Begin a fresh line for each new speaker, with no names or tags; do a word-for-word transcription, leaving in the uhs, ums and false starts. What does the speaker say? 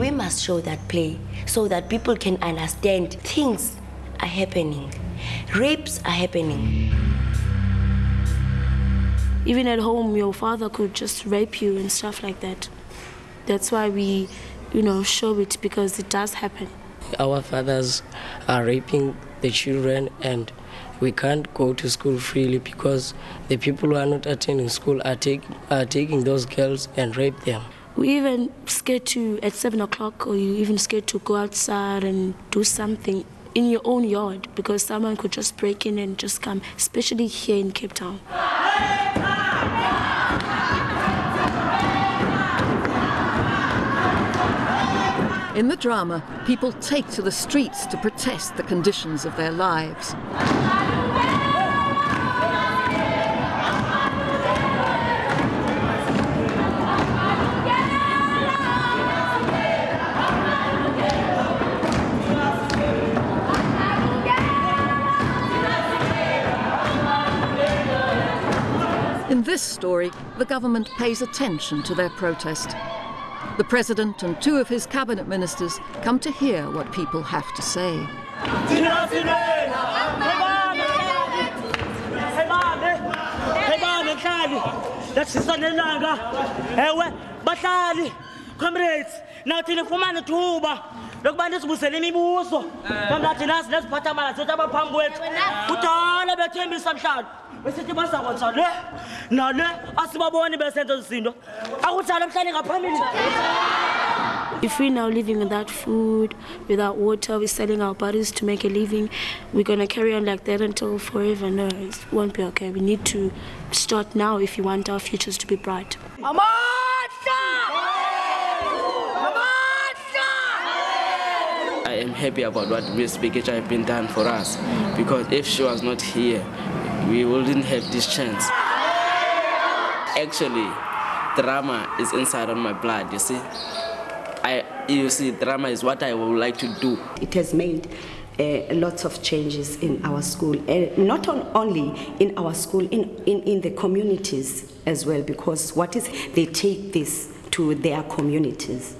we must show that play so that people can understand things are happening. Rapes are happening.
Even at home, your father could just rape you and stuff like that. That's why we, you know, show it, because it does happen.
Our fathers are raping the children, and we can't go to school freely because the people who are not attending school are, take, are taking those girls and rape them.
We even scared to, at seven o'clock, or you even scared to go outside and do something in your own yard because someone could just break in and just come, especially here in Cape Town.
In the drama, people take to the streets to protest the conditions of their lives. In this story, the government pays attention to their protest. The president and two of his cabinet ministers come to hear what people have to say.
Comrades, now till the woman to Uber, look by this Muslim Buso, come that in us, let's put a man, set up a pump with, put all about ten minutes of shot. We sit the bus on Sunday. No, no, as my boy in the best sentence, I would tell them standing a family.
If we're now living without food, without water, we're selling our bodies to make a living, we're going to carry on like that until forever. No, it won't be okay. We need to start now if you want our futures to be bright.
I am happy about what Miss Bikitsha has been done for us, because if she was not here, we wouldn't have this chance. Actually, drama is inside of my blood, you see. I, you see, drama is what I would like to do.
It has made uh, lots of changes in our school, uh, not on, only in our school, in, in, in the communities as well, because what is, they take this to their communities.